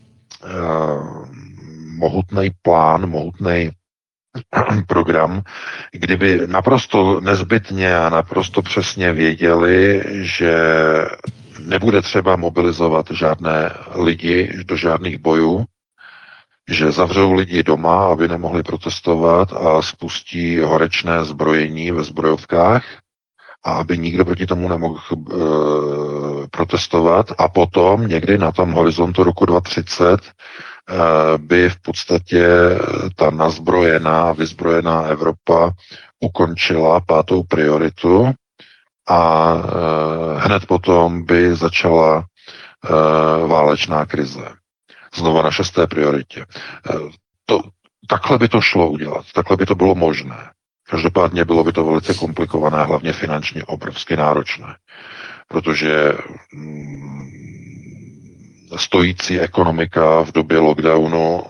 mohutný plán, mohutný program, kdyby naprosto nezbytně a naprosto přesně věděli, že nebude třeba mobilizovat žádné lidi do žádných bojů, že zavřou lidi doma, aby nemohli protestovat a spustí horečné zbrojení ve zbrojovkách a aby nikdo proti tomu nemohl e, protestovat a potom někdy na tom horizontu roku dva tisíce třicet e, by v podstatě ta nazbrojená, vyzbrojená Evropa ukončila pátou prioritu a e, hned potom by začala e, válečná krize. Znova na šesté prioritě. E, to, takhle by to šlo udělat, takhle by to bylo možné. Každopádně bylo by to velice komplikované, hlavně finančně obrovsky náročné, protože mm, stojící ekonomika v době lockdownu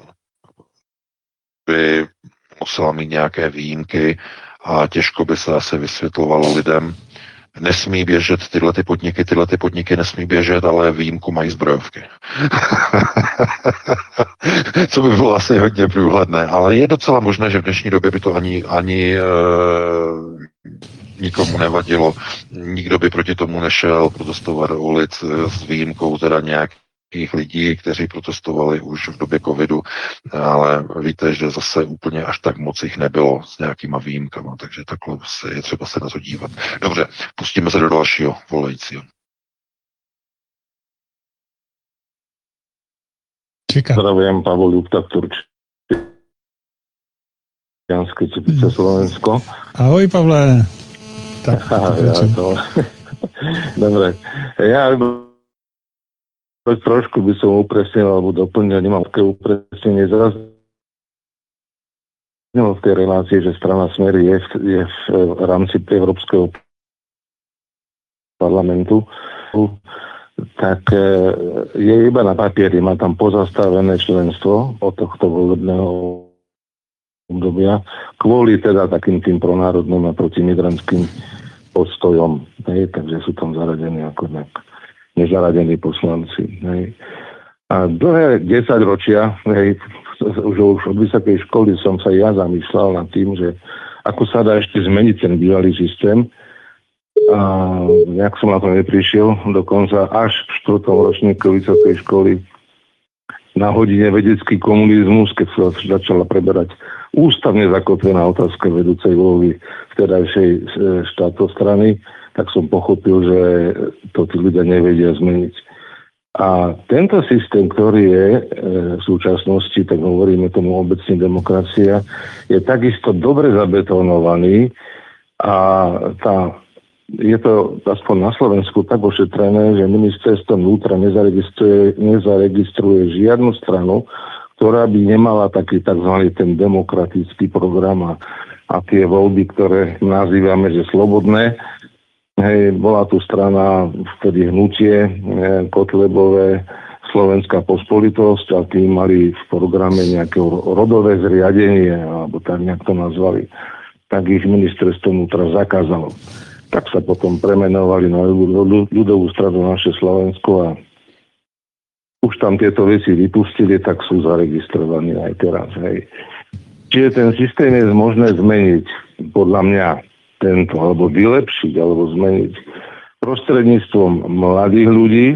by musela mít nějaké výjimky a těžko by se asi vysvětlovalo lidem, nesmí běžet tyhle ty podniky, tyhle ty podniky nesmí běžet, ale výjimku mají zbrojovky. Co by bylo asi hodně průhledné, ale je docela možné, že v dnešní době by to ani, ani e, nikomu nevadilo. Nikdo by proti tomu nešel protestovat do ulic s výjimkou teda nějakých lidí, kteří protestovali už v době covidu, ale víte, že zase úplně až tak moc jich nebylo s nějakýma výjimkama, takže takhle se je třeba se na to dívat. Dobře, pustíme se do dalšího volajícího. Zdravím, Pavel Jupta, Turčí. Janské Čepice, Slovensko. Ahoj, Pavle. Tak, Aha, ja to... Dobre, ja trošku by som upresnil alebo doplnil, nemám také upresnenie. Zaznelo v tej relácii, že strana Smer je v, je v rámci Európskeho parlamentu, tak je iba na papieri, má tam pozastavené členstvo od tohto volebného obdobia kvôli teda takým tým pronárodným a protimigrantským postojom. Hej, takže sú tam zaradení ako nejak nezaradení poslanci. Hej. A dlhé desaťročia, hej, už, už od vysokej školy som sa ja zamýšľal nad tým, že ako sa dá ešte zmeniť ten bývalý systém. A nejak som na to neprišiel, dokonca až v štvrtom ročníku vysokej školy na hodine vedecký komunizmus, keď sa začala preberať ústavne zakotvená otázka vedúcej voľby vtedajšej štátostrany, tak som pochopil, že to tí ľudia nevedia zmeniť. A tento systém, ktorý je e, v súčasnosti, tak hovoríme tomu obecne demokracia, je takisto dobre zabetonovaný a tá, je to aspoň na Slovensku tak ošetrené, že ministerstvo vnútra nezaregistruje, nezaregistruje žiadnu stranu, ktorá by nemala taký tzv. Ten demokratický program a, a tie voľby, ktoré nazývame, že slobodné. Hej, bola tu strana, vtedy hnutie, e, Kotlebové, Slovenská pospolitosť a tí mali v programe nejaké rodové zriadenie, alebo tak nejak to nazvali. Tak ich ministerstvo vnútra zakázalo. Tak sa potom premenovali na ľudovú stranu Naše Slovensko a už tam tieto veci vypustili, tak sú zaregistrovaní aj teraz. Hej. Čiže ten systém je možné zmeniť, podľa mňa, tento, alebo vylepšiť, alebo zmeniť prostredníctvom mladých ľudí,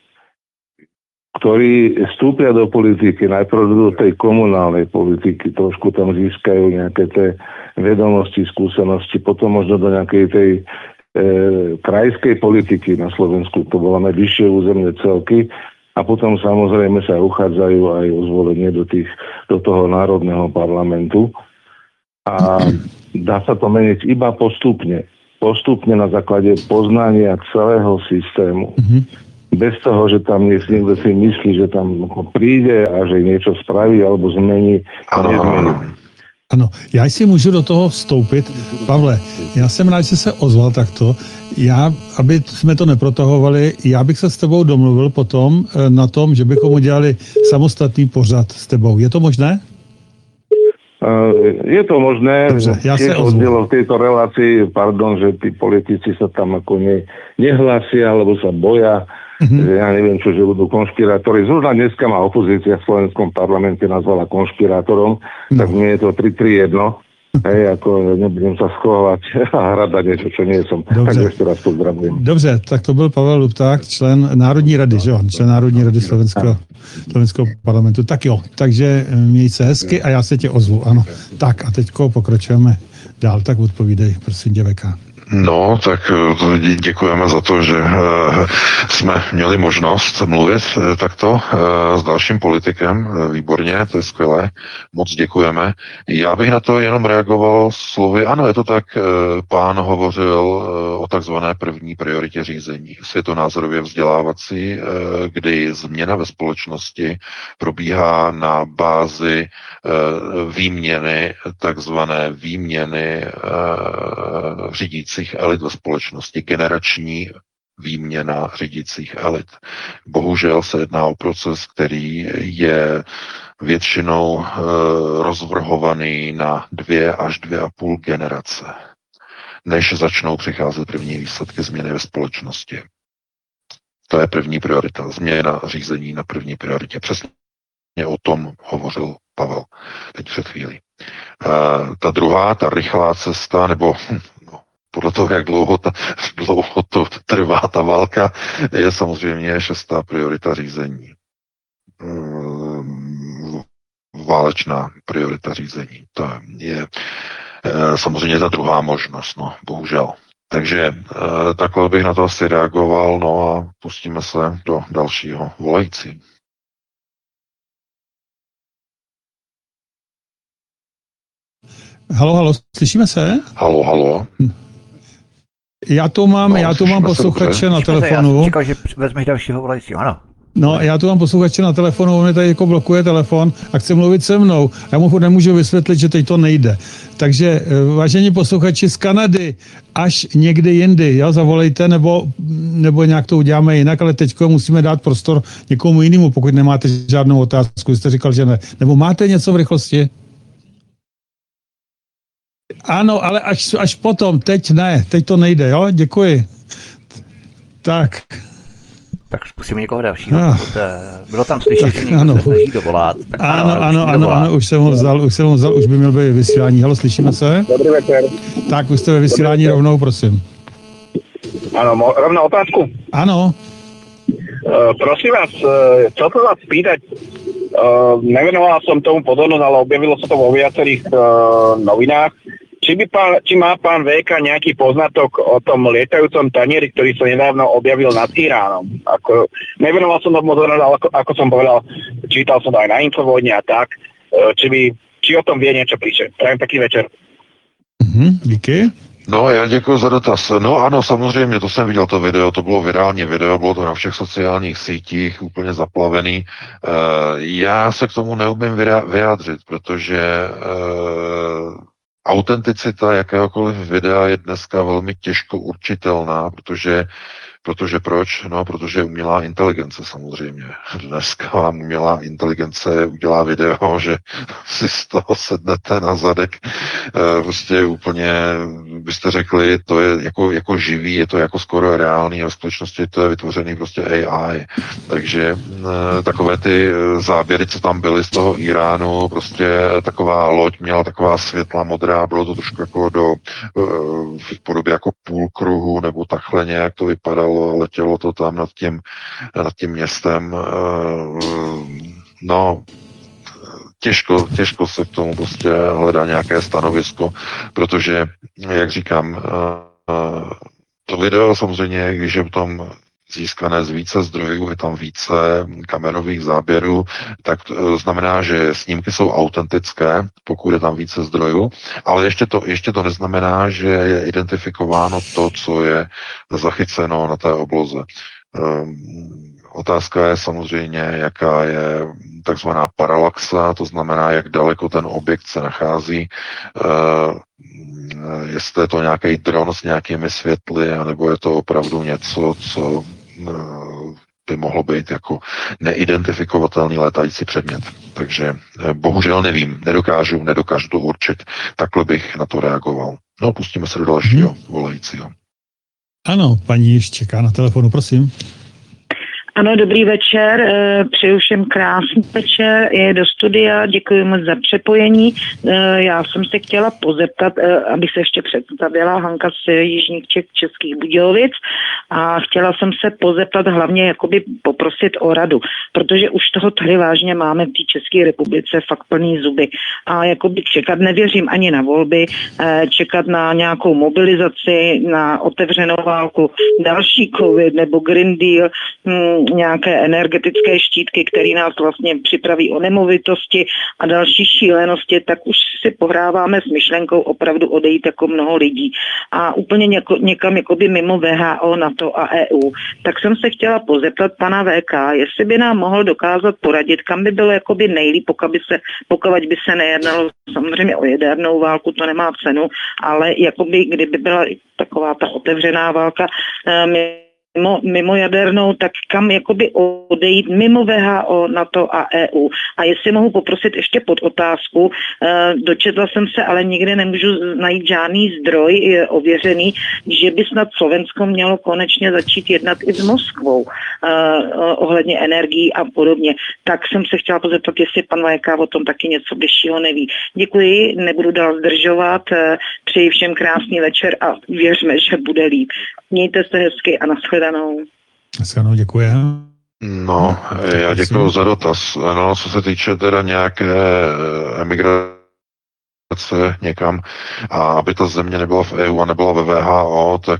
ktorí vstúpia do politiky, najprv do tej komunálnej politiky, trošku tam získajú nejaké tie vedomosti, skúsenosti, potom možno do nejakej tej e, krajskej politiky na Slovensku, to voláme vyššie územné celky, a potom samozrejme sa uchádzajú aj o zvolenie do, tých, do toho národného parlamentu. A dá sa to meniť iba postupne. Postupne na základe poznania celého systému. Mm-hmm. Bez toho, že tam niekto si myslí, že tam príde a že niečo spraví alebo zmení, nezmení. Ano, já si můžu do toho vstoupit. Pavle, já jsem rád, že se ozval takto. Já, aby jsme to neprotahovali, já bych se s tebou domluvil potom na tom, že bychom udělali samostatný pořad s tebou. Je to možné? Je to možné. Dobře, já se ozvu. V tejto relácii, pardon, že tí politici sa tam ako ne, nehlásia, alebo sa boja, mm-hmm. že ja neviem čo, že budú konšpirátori. Zúžna dneska má opozícia v slovenskom parlamente nazvala konšpirátorom, no. Tak mne je to tri tri jedno. Hej, ako nebudem sa schovať a hrať niečo, čo nie som. Dobře. Tak ešte raz pozdravujem. Dobře, tak to byl Pavel Lupták, člen Národní rady, že jo? Člen Národní rady Slovenského, Slovenského parlamentu. Tak jo, takže měj se hezky a já se tě ozvu, ano. Tak a teďko pokračujeme dál, tak odpovídej, prosím tě, V K. No, tak děkujeme za to, že jsme měli možnost mluvit takto s dalším politikem. Výborně, to je skvělé. Moc děkujeme. Já bych na to jenom reagoval slovy. Ano, je to tak, pán hovořil o takzvané první prioritě řízení, světonázorově vzdělávací, kdy změna ve společnosti probíhá na bázi výměny, takzvané výměny řídící elit ve společnosti, generační výměna řídících elit. Bohužel se jedná o proces, který je většinou e, rozvrhovaný na dvě až dvě a půl generace, než začnou přicházet první výsledky změny ve společnosti. To je první priorita. Změna řízení na první prioritě. Přesně o tom hovořil Pavel teď před chvílí. E, ta druhá, ta rychlá cesta, nebo podle toho, jak dlouho, ta, dlouho to trvá ta válka, je samozřejmě šestá priorita řízení. Válečná priorita řízení. To je samozřejmě ta druhá možnost, no, bohužel. Takže takhle bych na to asi reagoval, no a pustíme se do dalšího volající. Halo, halo, slyšíme se? Halo, halo. Hm. Já tu mám, no, já tu mám posluchače na telefonu. Já říkal, že vezmeš dalšího volajícího, ano. No, já tu mám posluchače na telefonu, on mi tady jako blokuje telefon a chce mluvit se mnou. Já mu nemůžu vysvětlit, že teď to nejde. Takže, vážení posluchači z Kanady, až někdy jindy, jo, zavolejte, nebo, nebo nějak to uděláme jinak, ale teďko musíme dát prostor někomu jinému, pokud nemáte žádnou otázku. Jste říkal, že ne. Nebo máte něco v rychlosti? Ano, ale až, až potom, teď ne, teď to nejde, jo, děkuji. Tak. Tak zkusíme někoho dalšího. No. Bylo tam slyšet, že někdo se snaží dovolat. Ano, ano, ano, ano, ano, už jsem ho vzal, už jsem ho vzal, už by měl být vysílání. Halo, slyšíme se? Dobrý večer. Tak, už jste ve vysílání rovnou, prosím. Ano, rovnou otázku. Ano. Uh, prosím vás, uh, chcel som vás spýtať, uh, nevenoval som tomu pozornosť, ale objavilo sa to vo viacerých uh, novinách. Či, by pán, či má pán vé ká nejaký poznatok o tom lietajúcom tanieri, ktorý sa nedávno objavil nad Iránom? Ako, nevenoval som tomu pozornosť, ale ako, ako som povedal, čítal som to aj na Infovojne a tak. Uh, či, by, či o tom vie niečo píše. Prajem taký večer. Mhm, díky. No, já děkuji za dotaz. No ano, samozřejmě, to jsem viděl to video, to bylo virální video, bylo to na všech sociálních sítích, úplně zaplavený. Já se k tomu neumím vyjádřit, protože autenticita jakéhokoliv videa je dneska velmi těžko určitelná, protože Protože proč? No, protože umělá inteligence samozřejmě. Dneska vám umělá inteligence udělá video, že si z toho sednete na zadek prostě úplně byste řekli, to je jako, jako živý, je to jako skoro reálný, a v skutečnosti to je vytvořený prostě A I. Takže takové ty záběry, co tam byly z toho Iránu, prostě taková loď měla taková světla modrá, bylo to trošku jako do, v podobě jako půlkruhu, nebo takhle nějak to vypadalo, letělo to tam nad tím, nad tím městem. No, Těžko, těžko se k tomu prostě hledá nějaké stanovisko, protože, jak říkám, to video samozřejmě, když je tam získané z více zdrojů, je tam více kamerových záběrů, tak to znamená, že snímky jsou autentické, pokud je tam více zdrojů, ale ještě to, ještě to neznamená, že je identifikováno to, co je zachyceno na té obloze. Otázka je samozřejmě, jaká je takzvaná paralaxa, to znamená, jak daleko ten objekt se nachází, uh, jestli je to nějaký dron s nějakými světly, anebo je to opravdu něco, co uh, by mohlo být jako neidentifikovatelný létající předmět. Takže uh, bohužel nevím, nedokážu, nedokážu to určit. Takhle bych na to reagoval. No, pustíme se do dalšího hmm. volajícího. Ano, paní již čeká na telefonu, prosím. Ano, dobrý večer, přeju všem krásný večer, je do studia, děkuji moc za přepojení. Já jsem se chtěla pozeptat, abych se ještě představila, Hanka z Jižních Čech, Českých Budějovic, a chtěla jsem se pozeptat hlavně jakoby poprosit o radu, protože už toho tady vážně máme v té České republice fakt plný zuby a jakoby čekat, nevěřím ani na volby, čekat na nějakou mobilizaci, na otevřenou válku, další covid nebo Green Deal, nějaké energetické štítky, které nás vlastně připraví o nemovitosti a další šílenosti, tak už si pohráváme s myšlenkou opravdu odejít jako mnoho lidí. A úplně něko, někam jakoby mimo V H O, NATO a E U. Tak jsem se chtěla pozeptat pana V K, jestli by nám mohl dokázat poradit, kam by bylo jakoby nejlíp, pokud by se, pokud by se nejednalo samozřejmě o jadernou válku, to nemá cenu, ale jakoby kdyby byla taková ta otevřená válka, my Mimo, mimo jadernou, tak kam jakoby odejít mimo V H O, NATO a E U. A jestli mohu poprosit ještě pod otázku, e, dočetla jsem se, ale nikdy nemůžu najít žádný zdroj je ověřený, že by snad Slovensko mělo konečně začít jednat i s Moskvou e, ohledně energií a podobně. Tak jsem se chtěla pozeptat, jestli pan Vajka o tom taky něco bližšího neví. Děkuji, nebudu dál zdržovat, e, přeji všem krásný večer a věřme, že bude líp. Mějte se hezky a nashledanou. Nashledanou, děkuji. No, já děkuji za dotaz. No, co se týče teda nějaké emigrace někam, a aby ta země nebyla v E U a nebyla ve V H O, tak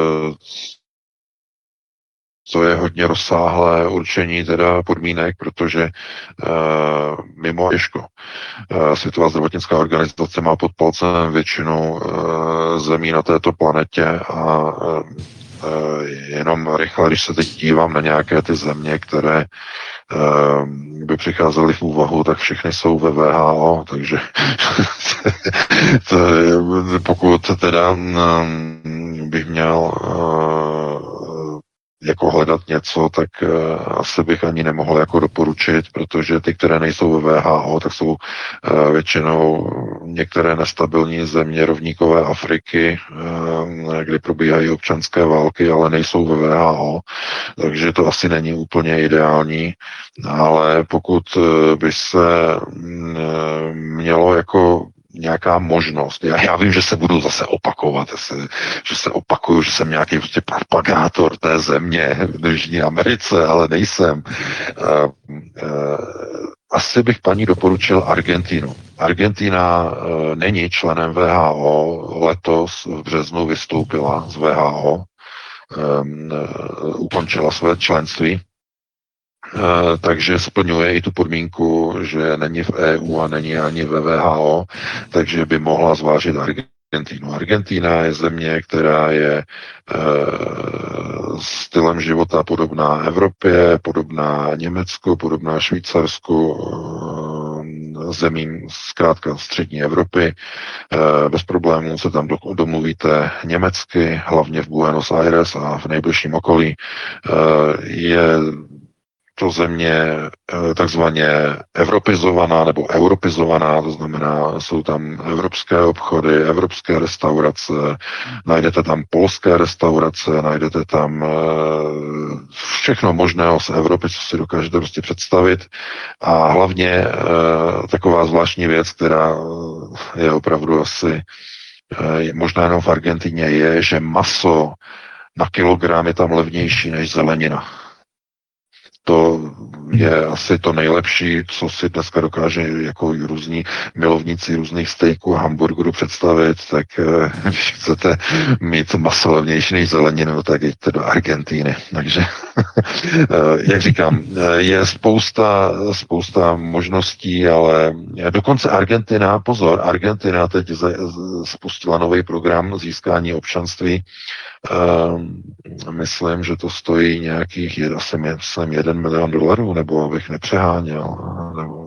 to je hodně rozsáhlé určení teda podmínek, protože uh, mimo těžko. Uh, Světová zdravotnická organizace má pod palcem většinu uh, zemí na této planetě a uh, jenom rychle, když se teď dívám na nějaké ty země, které uh, by přicházely v úvahu, tak všechny jsou ve V H O, takže to, pokud teda um, bych měl uh, jako hledat něco, tak uh, asi bych ani nemohl jako doporučit, protože ty, které nejsou ve V H O, tak jsou uh, většinou některé nestabilní země rovníkové Afriky, uh, kdy probíhají občanské války, ale nejsou ve V H O, takže to asi není úplně ideální, ale pokud uh, by se uh, mělo jako nějaká možnost. Já, já vím, že se budu zase opakovat, se, že se opakuju, že jsem nějaký prostě propagátor té země v Jižní Americe, ale nejsem. Uh, uh, asi bych paní doporučil Argentinu. Argentina uh, není členem V H O, letos v březnu vystoupila z V H O, um, uh, ukončila své členství. Uh, takže splňuje i tu podmínku, že není v E U a není ani ve V H O, takže by mohla zvážit Argentinu. Argentina je země, která je uh, stylem života podobná Evropě, podobná Německu, podobná Švýcarsku, uh, zemím zkrátka střední Evropy. Uh, bez problémů se tam do, domluvíte německy, hlavně v Buenos Aires a v nejbližším okolí. Uh, je to země takzvaně evropizovaná nebo europizovaná, to znamená, jsou tam evropské obchody, evropské restaurace, najdete tam polské restaurace, najdete tam všechno možného z Evropy, co si dokážete prostě představit. A hlavně taková zvláštní věc, která je opravdu asi možná jenom v Argentině, je, že maso na kilogram je tam levnější než zelenina. To je asi to nejlepší, co si dneska dokáže jako různí milovníci různých steaků a hamburgerů představit, tak když chcete mít maso levnější než zeleninu, tak jděte do Argentíny. Takže, jak říkám, je spousta, spousta možností, ale dokonce Argentina, pozor, Argentina teď spustila nový program získání občanství. Myslím, že to stojí nějakých asi myslím jeden milion dolarů, nebo abych nepřeháněl, nebo